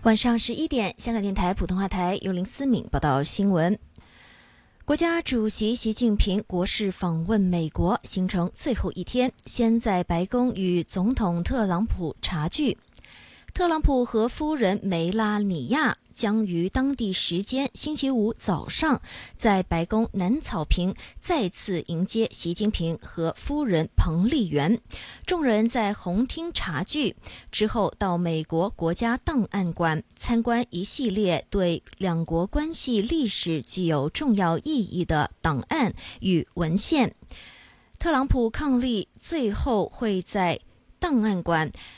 晚上11点，香港电台普通话台由林思敏报道新闻。国家主席习近平国事访问美国行程最后一天，先在白宫与总统特朗普茶聚。特朗普和夫人梅拉尼亚将于当地时间星期五早上在白宫南草坪再次迎接习近平和夫人彭丽媛，众人在红厅茶聚之后，到美国国家档案馆参观一系列对两国关系历史具有重要意义的档案与文献。特朗普伉俪最后会在档案馆